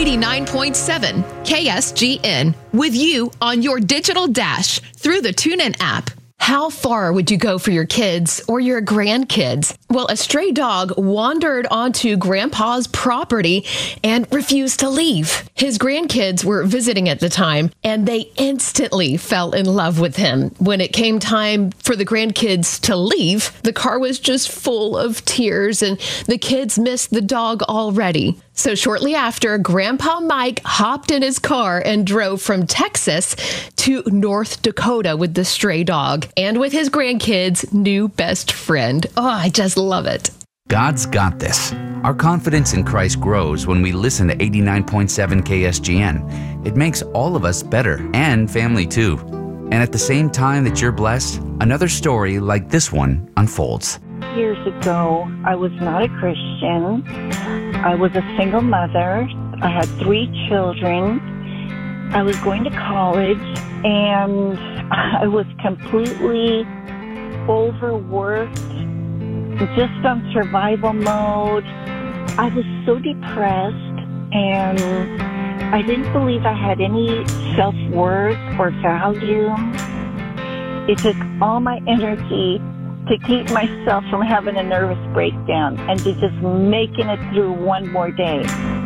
89.7 KSGN with you on your digital dash through the TuneIn app. How far would you go for your kids or your grandkids? Well, a stray dog wandered onto Grandpa's property and refused to leave. His grandkids were visiting at the time, and they instantly fell in love with him. When it came time for the grandkids to leave, the car was just full of tears, and the kids missed the dog already. So shortly after, Grandpa Mike hopped in his car and drove from Texas to North Dakota with the stray dog and with his grandkids' new best friend. Oh, I just love it. God's got this. Our confidence in Christ grows when we listen to 89.7 KSGN. It makes all of us better and family too. And at the same time that you're blessed, another story like this one unfolds. Years ago, I was not a Christian. I was a single mother. I had 3 children. I was going to college, and I was completely overworked, just on survival mode. I was so depressed, and I didn't believe I had any self-worth or value. It took all my energy to keep myself from having a nervous breakdown and to just making it through one more day.